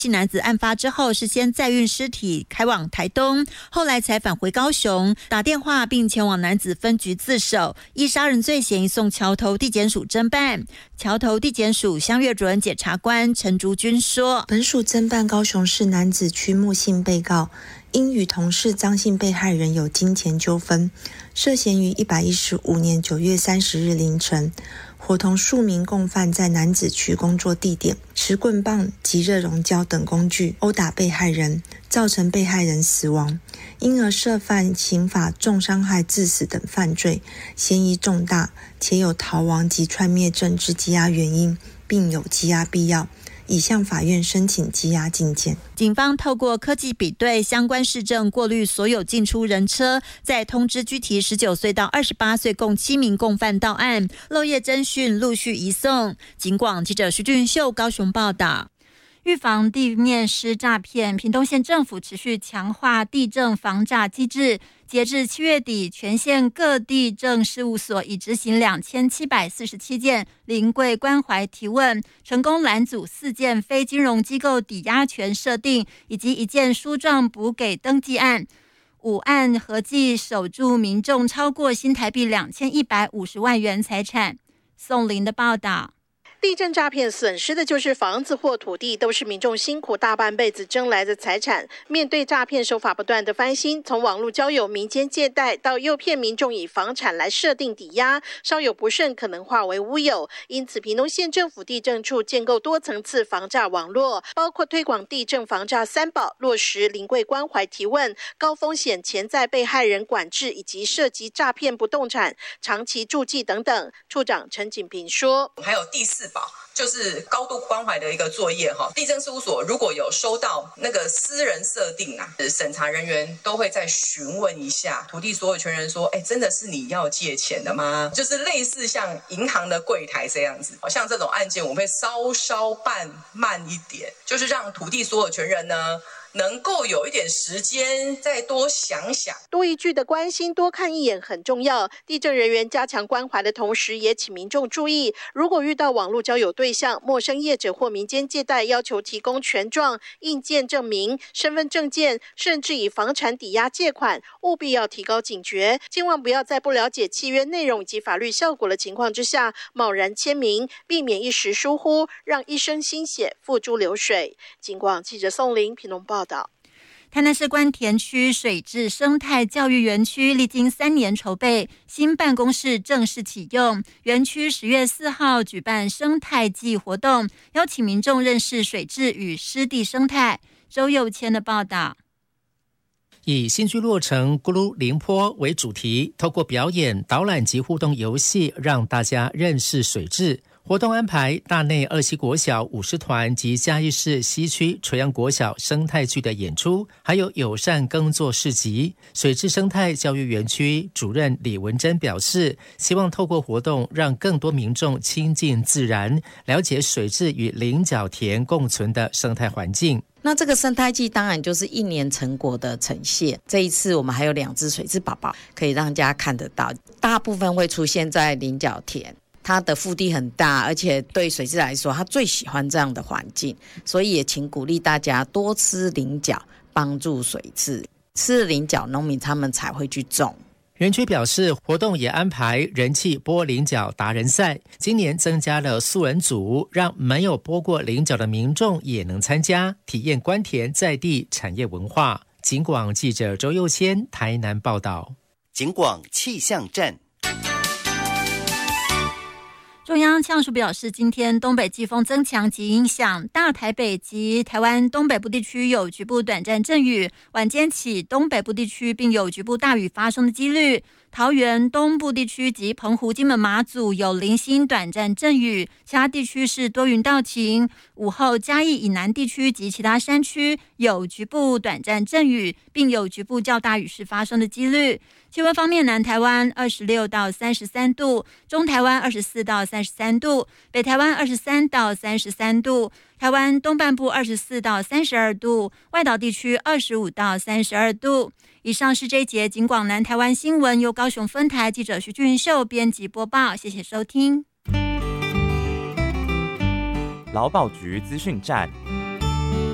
姓男子案发之后是先载运尸体开往台东，后来才返回高雄，打电话并前往男子分局自首，依杀人罪嫌疑送桥头地检署侦办。桥头地检署襄岳主任检察官陈竹君说， 本署侦办高雄市男子区木姓被告，因与同事张姓被害人有金钱纠纷，涉嫌于115年9月30日凌晨，伙同数名共犯在男子区工作地点持棍棒及热熔胶等工具殴打被害人，造成被害人死亡，因而涉犯刑法重伤害致死等犯罪，嫌疑重大，且有逃亡及串灭证之羁押原因，并有羁押必要，已向法院申请羁押禁见。 警方透过科技比对相关市政，过滤所有进出人车，再通知拘提19岁到28岁共7名共犯到案，漏夜侦讯，陆续移送。警广记者徐俊秀高雄报道。 预防地面师诈骗，屏东县政府持续强化地政防诈机制。截至7月底，全县各地政事务所已执行2747件临柜关怀提问，成功拦阻4件非金融机构抵押权设定以及1件书状补给登记案。5案合计守住民众超过新台币2150万元财产。宋林的报道。 地震诈骗损失的就是房子或土地，都是民众辛苦大半辈子争来的财产。面对诈骗手法不断的翻新，从网络交友、民间借贷到诱骗民众以房产来设定抵押，稍有不慎可能化为乌有。因此，屏东县政府地政处建构多层次防诈网络，包括推广地政防诈3宝，落实临柜关怀提问、高风险潜在被害人管制以及涉及诈骗不动产长期住记等等。处长陈锦平说， 还有第4宝，就是高度关怀的一个作业哈。地政事务所如果有收到那个私人设定审查人员都会再询问一下土地所有权人说，真的是你要借钱的吗？就是类似像银行的柜台这样子，像这种案件我们会稍办慢一点，就是让土地所有权人呢能够有一点时间再多想想， 多一句的关心，多看一眼很重要。地政人员加强关怀的同时，也请民众注意，如果遇到网络交友对象、陌生业者或民间借贷，要求提供权状、印鉴证明、身份证件，甚至以房产抵押借款，务必要提高警觉，千万不要在不了解契约内容以及法律效果的情况之下贸然签名，避免一时疏忽，让一生心血付诸流水。警广记者宋玲屏东报道。 台南市关田区水质生态教育园区历经3年筹备，新办公室正式启用。园区10月4号举办生态季活动，邀请民众认识水质与湿地生态。周佑谦的报道。 以新居落成咕噜凌波为主题，透过表演、导览及互动游戏，让大家认识水质。活动安排大内二期国小舞狮团及嘉义市西区垂杨国小生态剧的演出，还有友善耕作市集。水质生态教育园区主任李文珍表示，希望透过活动让更多民众亲近自然，了解水质与菱角田共存的生态环境。 那这个生态季当然就是1年成果的呈现，这一次我们还有2只水质宝宝可以让大家看得到，大部分会出现在菱角田，它的腹地很大，而且对水质来说它最喜欢这样的环境，所以也请鼓励大家多吃菱角，帮助水质，吃了菱角农民他们才会去种。 园区表示，活动也安排人气剥菱角达人赛，今年增加了素人组，让没有剥过菱角的民众也能参加，体验关田在地产业文化。警广记者周佑谦台南报道。 警广气象站。 中央气象署表示，今天东北季风增强及影响大台北及台湾东北部地区有局部短暂阵雨，晚间起东北部地区并有局部大雨发生的几率。桃园东部地区及澎湖、金门、马祖有零星短暂阵雨，其他地区是多云到晴。午后嘉义以南地区及其他山区有局部短暂阵雨，并有局部较大雨势发生的几率。气温方面，南台湾26到33度，中台湾24到33度，北台湾23到33度，台湾东半部24到32度，外岛地区25到32度。以上是这一节警广南台湾新闻，由高雄分台记者徐俊秀编辑播报，谢谢收听。 劳保局资讯站。